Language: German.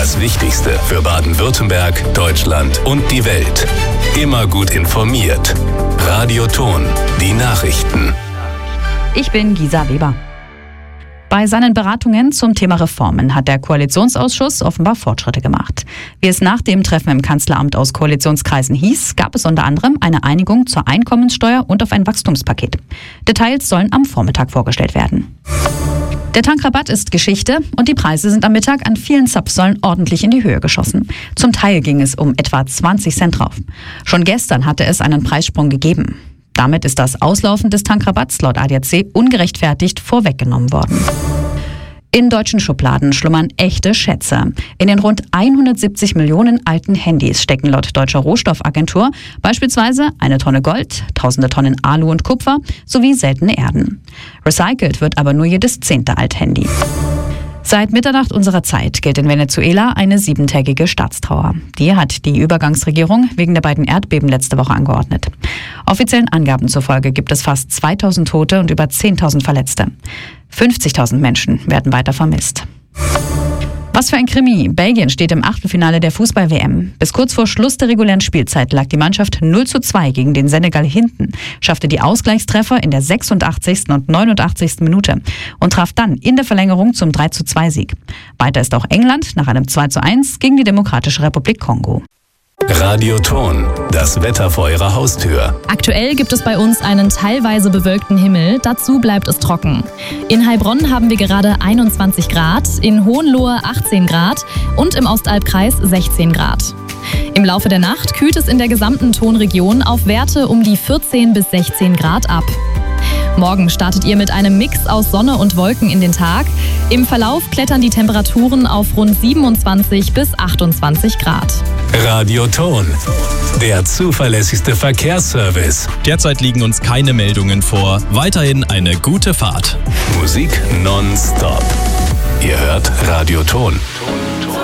Das Wichtigste für Baden-Württemberg, Deutschland und die Welt. Immer gut informiert. Radio Ton, die Nachrichten. Ich bin Gisa Weber. Bei seinen Beratungen zum Thema Reformen hat der Koalitionsausschuss offenbar Fortschritte gemacht. Wie es nach dem Treffen im Kanzleramt aus Koalitionskreisen hieß, gab es unter anderem eine Einigung zur Einkommenssteuer und auf ein Wachstumspaket. Details sollen am Vormittag vorgestellt werden. Der Tankrabatt ist Geschichte und die Preise sind am Mittag an vielen Zapfsäulen ordentlich in die Höhe geschossen. Zum Teil ging es um etwa 20 Cent drauf. Schon gestern hatte es einen Preissprung gegeben. Damit ist das Auslaufen des Tankrabatts laut ADAC ungerechtfertigt vorweggenommen worden. In deutschen Schubladen schlummern echte Schätze. In den rund 170 Millionen alten Handys stecken laut Deutscher Rohstoffagentur beispielsweise eine Tonne Gold, tausende Tonnen Alu und Kupfer sowie seltene Erden. Recycelt wird aber nur jedes 10. Althandy. Seit Mitternacht unserer Zeit gilt in Venezuela eine 7-tägige Staatstrauer. Die hat die Übergangsregierung wegen der beiden Erdbeben letzte Woche angeordnet. Offiziellen Angaben zufolge gibt es fast 2000 Tote und über 10.000 Verletzte. 50.000 Menschen werden weiter vermisst. Was für ein Krimi. Belgien steht im Achtelfinale der Fußball-WM. Bis kurz vor Schluss der regulären Spielzeit lag die Mannschaft 0:2 gegen den Senegal hinten, schaffte die Ausgleichstreffer in der 86. und 89. Minute und traf dann in der Verlängerung zum 3:2-Sieg. Weiter ist auch England nach einem 2:1 gegen die Demokratische Republik Kongo. Radio Ton, das Wetter vor Ihrer Haustür. Aktuell gibt es bei uns einen teilweise bewölkten Himmel, dazu bleibt es trocken. In Heilbronn haben wir gerade 21 Grad, in Hohenlohe 18 Grad und im Ostalbkreis 16 Grad. Im Laufe der Nacht kühlt es in der gesamten Tonregion auf Werte um die 14 bis 16 Grad ab. Morgen startet ihr mit einem Mix aus Sonne und Wolken in den Tag. Im Verlauf klettern die Temperaturen auf rund 27 bis 28 Grad. Radio Ton, der zuverlässigste Verkehrsservice. Derzeit liegen uns keine Meldungen vor. Weiterhin eine gute Fahrt. Musik nonstop. Ihr hört Radio Ton.